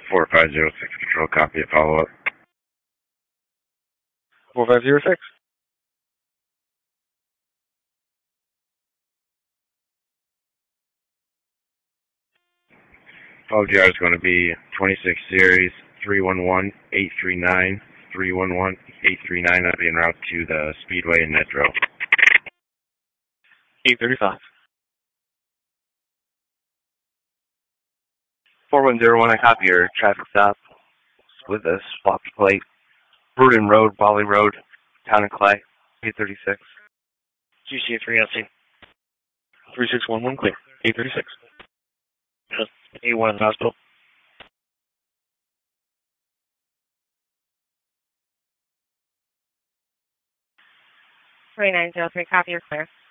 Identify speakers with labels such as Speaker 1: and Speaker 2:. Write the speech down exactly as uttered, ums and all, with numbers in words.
Speaker 1: four five zero six Control, copy a follow-up.
Speaker 2: four five zero six.
Speaker 1: F G R is going to be twenty-six series three one one eight three nine three one one eight three nine. That'll be en route to the Speedway in Nedrow.
Speaker 2: eight thirty-five. four one zero one, I copy your traffic stop with a swapped plate. Bruton Road, Bali Road, Town and Clay, eight thirty-six.
Speaker 3: G C three L C.
Speaker 2: three six one one, clear, eight thirty-six.
Speaker 3: A one hospital.
Speaker 4: three nine zero three, copy, you're clear.